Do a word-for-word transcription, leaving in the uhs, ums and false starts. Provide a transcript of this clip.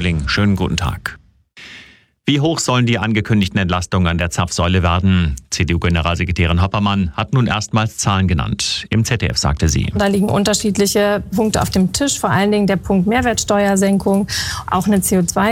Schöling. Schönen guten Tag. Wie hoch sollen die angekündigten Entlastungen an der Zapfsäule werden? C D U-Generalsekretärin Hoppermann hat nun erstmals Zahlen genannt. Im Z D F sagte sie: Da liegen unterschiedliche Punkte auf dem Tisch, vor allen Dingen der Punkt Mehrwertsteuersenkung, auch eine C O zwei